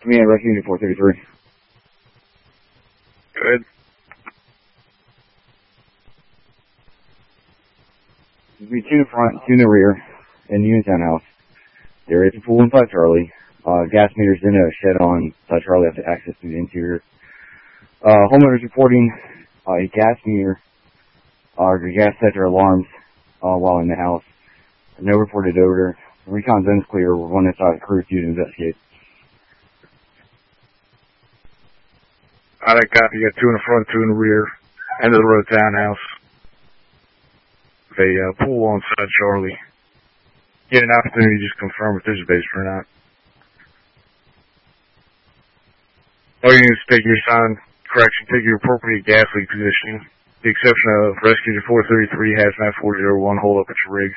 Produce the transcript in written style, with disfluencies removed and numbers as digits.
Command, Rescue Unit 433. Good. There'll be 2 in the front, 2 in the rear, in the Uniontown house. There is a pool inside Charlie. Gas meters in a shed on inside Charlie have to access to the interior. Homeowners reporting a gas meter, or the gas detector alarms while in the house. No reported odor. The recon zone is clear. We're one inside the crew to investigate. Alright, copy. You got 2 in the front, 2 in the rear. End of the road townhouse. A pool on side Charlie. Get an opportunity to just confirm if there's a basement or not. All you need is take your sign correction, take your appropriate gas leak positioning. The exception of Rescue 433 Hazmat 401, hold up at your rig.